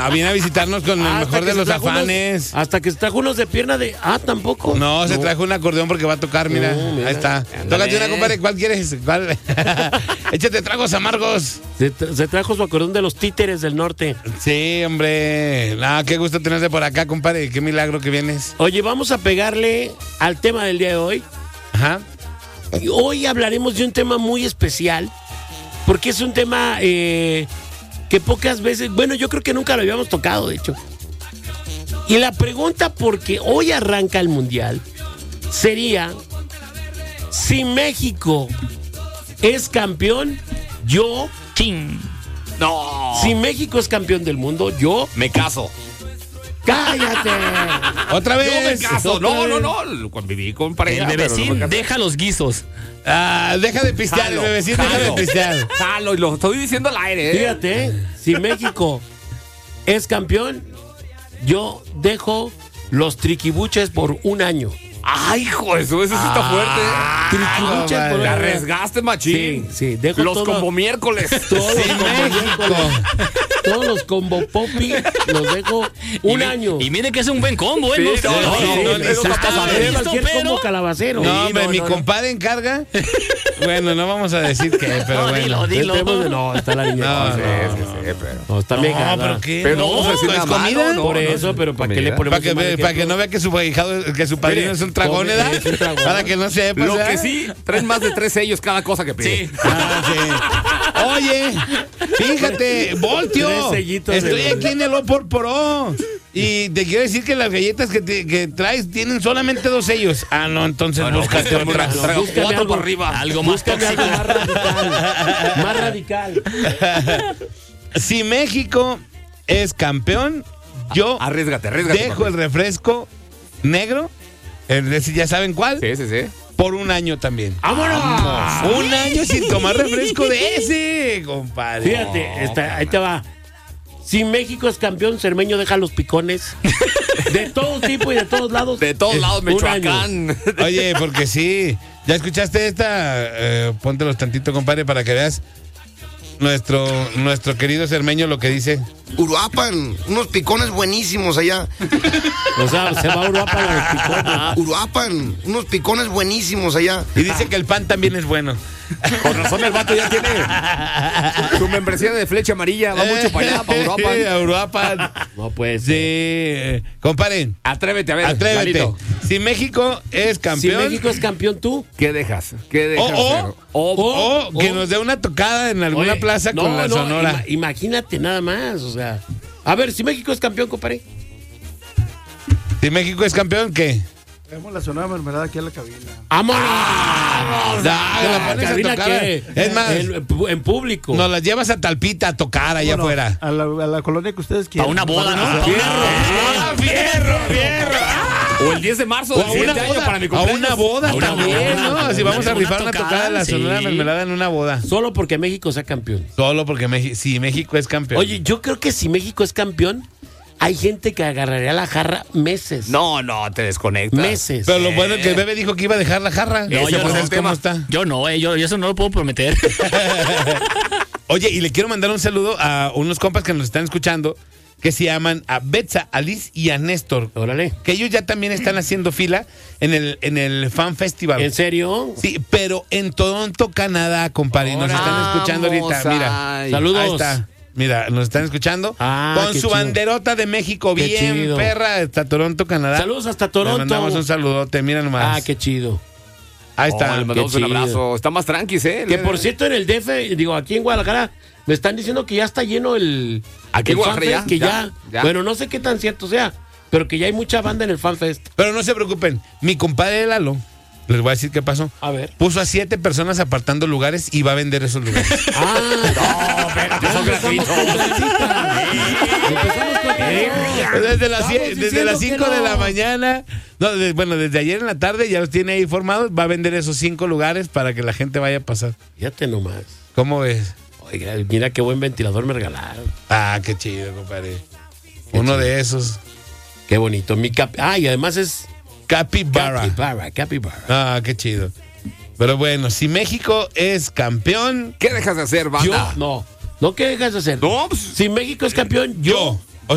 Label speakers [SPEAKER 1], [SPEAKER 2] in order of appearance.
[SPEAKER 1] viene a visitarnos con el mejor de los afanes.
[SPEAKER 2] Hasta que se trajo unos de pierna de... tampoco.
[SPEAKER 1] No, se trajo un acordeón porque va a tocar, mira. Ahí está. Tócate una, compadre. ¿Cuál quieres? ¿Cuál? Échate tragos amargos.
[SPEAKER 2] Se trajo su acordeón de los títeres del norte.
[SPEAKER 1] Sí, hombre. Qué gusto tenerte por acá, compadre. Qué milagro que vienes.
[SPEAKER 2] Oye, vamos a pegarle al tema del día de hoy.
[SPEAKER 1] Ajá.
[SPEAKER 2] Y hoy hablaremos de un tema muy especial. Porque es un tema que pocas veces... Bueno, yo creo que nunca lo habíamos tocado, de hecho. Y la pregunta, porque hoy arranca el Mundial, sería... Si México es campeón, yo...
[SPEAKER 3] ¡Chin! ¡No!
[SPEAKER 2] Si México es campeón del mundo, yo...
[SPEAKER 3] Me caso.
[SPEAKER 2] ¡Cállate!
[SPEAKER 1] ¿Otra vez?
[SPEAKER 3] Yo me caso. No. Conviví con pareja.
[SPEAKER 4] El bebecín deja los guisos.
[SPEAKER 1] Deja de pistear, el bebecín, deja de pistear.
[SPEAKER 3] Jalo, y lo estoy diciendo al aire,
[SPEAKER 2] Fíjate, si México es campeón, yo dejo los triquibuches por un año.
[SPEAKER 3] Ay, hijo, eso sí está fuerte.
[SPEAKER 2] Triquibuches por un
[SPEAKER 3] La
[SPEAKER 2] año.
[SPEAKER 3] arriesgaste, machín.
[SPEAKER 2] Sí, dejo
[SPEAKER 3] los combo miércoles.
[SPEAKER 2] Todos
[SPEAKER 1] Sí,
[SPEAKER 2] los
[SPEAKER 1] México.
[SPEAKER 2] todos los combo popi los dejo un año.
[SPEAKER 4] Y mire que es un buen combo, ¿eh?
[SPEAKER 3] Sí, no,
[SPEAKER 2] Cualquier combo calabacero.
[SPEAKER 1] No, hombre, mi compadre encarga. Bueno, no vamos a decir qué, pero bueno.
[SPEAKER 4] Dilo.
[SPEAKER 2] No, está la niña.
[SPEAKER 1] No,
[SPEAKER 2] No, está bien.
[SPEAKER 1] No, pero qué.
[SPEAKER 3] Pero no vamos a decir
[SPEAKER 1] ¿Es
[SPEAKER 3] nada
[SPEAKER 1] comida?
[SPEAKER 3] malo, no.
[SPEAKER 2] Por eso, pero ¿para qué le ponemos
[SPEAKER 1] Para que no vea que su ahijado, que su padrino es un tragón, ¿verdad?
[SPEAKER 2] Es un tragón.
[SPEAKER 1] Para que no sepa.
[SPEAKER 3] Lo
[SPEAKER 1] ¿verdad?
[SPEAKER 3] que sí, traen más de 3 sellos cada cosa que pide.
[SPEAKER 4] Sí.
[SPEAKER 1] Sí. Oye, fíjate, Voltio.
[SPEAKER 2] 3 sellitos
[SPEAKER 1] Estoy
[SPEAKER 2] de-
[SPEAKER 1] aquí en el O y te quiero decir que las galletas que traes tienen solamente 2 sellos. No, entonces búscate otra.
[SPEAKER 3] Traigo
[SPEAKER 2] Búscame
[SPEAKER 3] 4
[SPEAKER 2] algo.
[SPEAKER 3] por arriba.
[SPEAKER 4] Algo más
[SPEAKER 2] Búscame
[SPEAKER 4] tóxico.
[SPEAKER 2] algo más radical. Más radical.
[SPEAKER 1] Si México es campeón, yo
[SPEAKER 3] Arriésgate.
[SPEAKER 1] dejo el refresco negro, ya saben cuál,
[SPEAKER 3] Sí.
[SPEAKER 1] por un año también.
[SPEAKER 2] ¡Vámonos!
[SPEAKER 1] Un año sin tomar refresco de ese, compadre.
[SPEAKER 2] Fíjate, ahí te va. Si México es campeón, Cermeño deja los picones de todo tipo y de todos lados.
[SPEAKER 3] De todos lados,
[SPEAKER 2] Un
[SPEAKER 3] Michoacán.
[SPEAKER 1] Oye, porque sí. ¿Ya escuchaste esta? Póntelos tantito, compadre, para que veas nuestro querido Cermeño lo que dice.
[SPEAKER 5] Uruapan, unos picones buenísimos allá.
[SPEAKER 2] O sea, se va a Europa a los picones.
[SPEAKER 5] Uruapan, unos picones buenísimos allá.
[SPEAKER 1] Y dice que el pan también es bueno.
[SPEAKER 3] Con razón el vato ya tiene su membresía de flecha amarilla. Va mucho para allá, para Europa.
[SPEAKER 1] A Uruapan.
[SPEAKER 2] No, pues.
[SPEAKER 1] Sí. Compadre,
[SPEAKER 3] Atrévete, a ver.
[SPEAKER 1] atrévete.
[SPEAKER 3] Lalito.
[SPEAKER 1] Si México es
[SPEAKER 2] Si
[SPEAKER 1] campeón.
[SPEAKER 2] México es campeón, tú.
[SPEAKER 3] ¿Qué dejas? ¿Qué dejas? hacer?
[SPEAKER 1] O que nos dé una tocada en alguna
[SPEAKER 2] Oye,
[SPEAKER 1] plaza con la Sonora.
[SPEAKER 2] Imagínate nada más, o sea. A ver, si México es campeón, compadre.
[SPEAKER 1] Si México es campeón, ¿qué?
[SPEAKER 6] Traemos la Sonora Mermelada aquí a la cabina.
[SPEAKER 2] ¡Vámonos!
[SPEAKER 1] Te la pones a
[SPEAKER 2] ¿Cabina
[SPEAKER 1] tocar.
[SPEAKER 2] qué?
[SPEAKER 1] Es más,
[SPEAKER 2] En público.
[SPEAKER 1] nos las llevas a Talpita a tocar allá
[SPEAKER 6] Bueno,
[SPEAKER 1] afuera.
[SPEAKER 6] A la colonia que ustedes quieran.
[SPEAKER 4] Para una boda, ¿no?
[SPEAKER 1] ¡Fierro!
[SPEAKER 3] O el 10 de marzo
[SPEAKER 1] O
[SPEAKER 3] del
[SPEAKER 1] a una
[SPEAKER 3] siguiente año
[SPEAKER 1] boda,
[SPEAKER 3] para mi
[SPEAKER 1] a
[SPEAKER 3] cumpleaños.
[SPEAKER 1] una boda
[SPEAKER 4] A una
[SPEAKER 1] también,
[SPEAKER 4] boda.
[SPEAKER 1] ¿no? Si vamos a
[SPEAKER 4] Una
[SPEAKER 1] rifar una
[SPEAKER 4] tocada,
[SPEAKER 1] tocada de la
[SPEAKER 4] sí.
[SPEAKER 1] Sonora Mermelada en una boda.
[SPEAKER 2] Solo porque México sea campeón.
[SPEAKER 1] Solo porque si México es campeón.
[SPEAKER 2] Oye, yo creo que si México es campeón, hay gente que agarraría la jarra meses.
[SPEAKER 3] No, te desconectas.
[SPEAKER 2] Meses.
[SPEAKER 1] Pero lo bueno es que el bebé dijo que iba a dejar la jarra.
[SPEAKER 4] No,
[SPEAKER 1] Ese
[SPEAKER 4] yo
[SPEAKER 1] pues
[SPEAKER 4] no.
[SPEAKER 1] es cómo está.
[SPEAKER 4] Yo no, yo eso no lo puedo prometer.
[SPEAKER 1] Oye, y le quiero mandar un saludo a unos compas que nos están escuchando, que se llaman a Betsa, Alice y a Néstor.
[SPEAKER 2] Órale.
[SPEAKER 1] Que ellos ya también están haciendo fila en el Fan Festival.
[SPEAKER 2] ¿En serio?
[SPEAKER 1] Sí, pero en Toronto, Canadá, compadre. Y nos están escuchando ahorita. Mira,
[SPEAKER 3] Ay.
[SPEAKER 2] Saludos.
[SPEAKER 1] ahí está. Mira, nos están escuchando. Con
[SPEAKER 2] qué
[SPEAKER 1] su
[SPEAKER 2] chido.
[SPEAKER 1] banderota de México,
[SPEAKER 2] Qué
[SPEAKER 1] bien
[SPEAKER 2] chido.
[SPEAKER 1] perra, hasta Toronto, Canadá.
[SPEAKER 2] Saludos hasta
[SPEAKER 1] Le
[SPEAKER 2] Toronto.
[SPEAKER 1] mandamos un saludote, mira nomás.
[SPEAKER 2] Qué chido.
[SPEAKER 1] Ahí está.
[SPEAKER 3] Le mandamos un
[SPEAKER 2] Qué chido.
[SPEAKER 3] abrazo. Está más tranquis,
[SPEAKER 2] Que por cierto, en el DF, digo, aquí en Guadalajara, me están diciendo que ya está lleno el.
[SPEAKER 3] ¿Aquí en
[SPEAKER 2] el
[SPEAKER 3] Guadalajara
[SPEAKER 2] FanFest,
[SPEAKER 3] ya?
[SPEAKER 2] que
[SPEAKER 3] Ya.
[SPEAKER 2] Bueno, no sé qué tan cierto sea, pero que ya hay mucha banda en el FanFest.
[SPEAKER 1] Pero no se preocupen, mi compadre Lalo, les voy a decir qué pasó.
[SPEAKER 2] A ver.
[SPEAKER 1] Puso a 7 personas apartando lugares y va a vender esos lugares.
[SPEAKER 2] No, espérate, son gratuitos.
[SPEAKER 1] Desde las 5 de la mañana, desde ayer en la tarde ya los tiene ahí formados, va a vender esos 5 lugares para que la gente vaya a pasar.
[SPEAKER 2] Fíjate nomás.
[SPEAKER 1] ¿Cómo ves?
[SPEAKER 2] Oiga, mira qué buen ventilador me regalaron.
[SPEAKER 1] Qué chido, compadre. Uno
[SPEAKER 2] chido.
[SPEAKER 1] de esos.
[SPEAKER 2] Qué bonito. Y además es
[SPEAKER 1] Capybara.
[SPEAKER 2] Capybara.
[SPEAKER 1] Qué chido. Pero bueno, si México es campeón,
[SPEAKER 3] ¿Qué dejas de hacer, banda?
[SPEAKER 2] No, ¿qué dejas de hacer?
[SPEAKER 3] No, pues,
[SPEAKER 2] Si México es campeón, yo